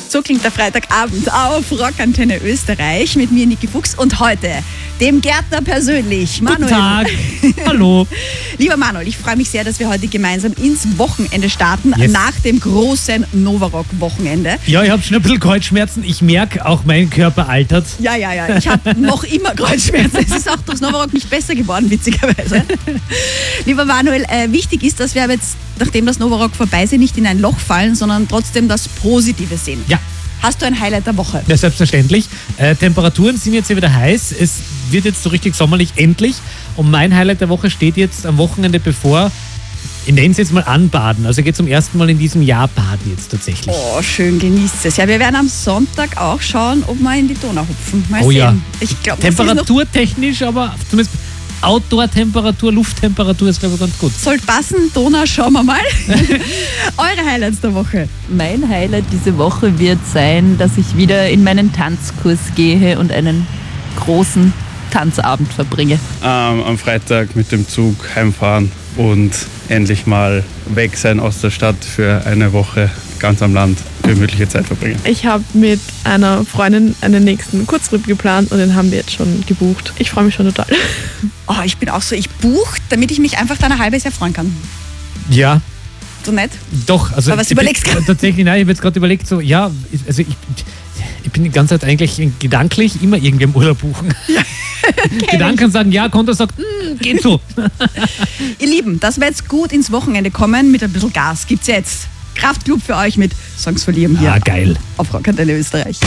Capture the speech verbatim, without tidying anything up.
So klingt der Freitagabend auf Rockantenne Österreich mit mir, Niki Fuchs, und heute dem Gärtner persönlich, Manuel. Guten Tag. Hallo. Lieber Manuel, ich freue mich sehr, dass wir heute gemeinsam ins Wochenende starten, Yes. nach dem großen Novarock-Wochenende. Ja, ich habe schon ein bisschen Kreuzschmerzen. Ich merke, auch mein Körper altert. Ja, ja, ja, ich habe noch immer Kreuzschmerzen. Es ist auch durchs Novarock nicht besser geworden, witzigerweise. Lieber Manuel, äh, wichtig ist, dass wir aber jetzt, nachdem das Novarock vorbei ist, nicht in ein Loch fallen, sondern trotzdem das Positive sehen. Ja. Hast du ein Highlight der Woche? Ja, selbstverständlich. Äh, Temperaturen sind jetzt ja wieder heiß. Es wird jetzt so richtig sommerlich, endlich. Und mein Highlight der Woche steht jetzt am Wochenende bevor. Ich nenne es jetzt mal Anbaden. Also geht zum ersten Mal in diesem Jahr baden jetzt tatsächlich. Oh, schön, genießt es. Ja, wir werden am Sonntag auch schauen, ob wir in die Donau hupfen. Mal Oh sehen. ja. Ich glaub, das ist noch- Temperaturtechnisch, aber zumindest Outdoor-Temperatur, Lufttemperatur ist, glaube ich, ganz gut. Sollte passen, Donau, schauen wir mal. Eure Highlights der Woche. Mein Highlight diese Woche wird sein, dass ich wieder in meinen Tanzkurs gehe und einen großen Tanzabend verbringe. Ähm, am Freitag mit dem Zug heimfahren und endlich mal weg sein aus der Stadt für eine Woche ganz am Land gemütliche Zeit verbringen. Ich habe mit einer Freundin einen nächsten Kurztrip geplant und den haben wir jetzt schon gebucht. Ich freue mich schon total. Oh, ich bin auch so, ich buche, damit ich mich einfach dann ein halbes Jahr freuen kann. Ja, So nett? doch. Also Aber was ich bin- überlegst du? Tatsächlich, nein, ich habe jetzt gerade überlegt, so, ja, also ich, ich bin die ganze Zeit eigentlich gedanklich immer irgendwie im Urlaub buchen. Ja. Gedanken sagen ja, Konto sagt, hm, geht so. Ihr Lieben, dass wir jetzt gut ins Wochenende kommen mit ein bisschen Gas, gibt's jetzt. Kraftclub für euch mit Songs verlieren hier Ah, geil. auf Rockantenne Österreich.